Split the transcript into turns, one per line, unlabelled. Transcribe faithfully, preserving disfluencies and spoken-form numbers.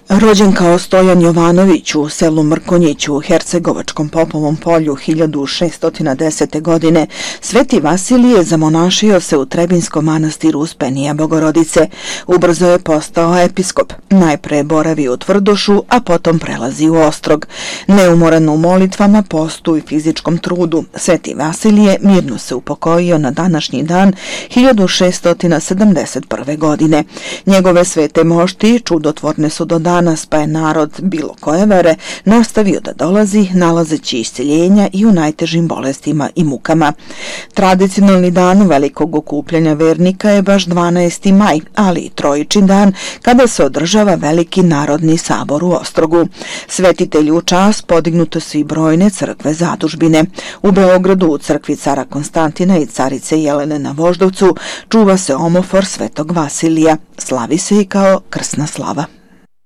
Rođen kao Stojan Jovanović u selu Mrkonjić u Hercegovačkom Popovom polju hiljadu šeststo desete. godine, Sveti Vasilije zamonašio se u Trebinskom manastiru Uspenija Bogorodice. Ubrzo je postao episkop. Najpre boravi u Tvrdošu, a potom prelazi u Ostrog. Neumoran u molitvama, postu i fizičkom trudu, Sveti Vasilije mirno se upokojio na današnji dan hiljadu šeststo sedamdeset prve. godine. Njegove svete mošti čudotvorne su do danas, pa je narod bilo koje vere nastavio da dolazi, nalazeći isceljenja i u najtežim bolestima i mukama. Tradicionalni dan velikog okupljanja vernika je baš dvanaesti maj, ali i Trojičin dan, kada se održava veliki narodni sabor u Ostrogu. Svetitelju u čast podignute su i brojne crkve zadužbine. U Beogradu u crkvi cara Konstantina i carice Jelene na Voždovcu čuva se omofor Svetog Vasilija. Slavi se i kao krsna slava.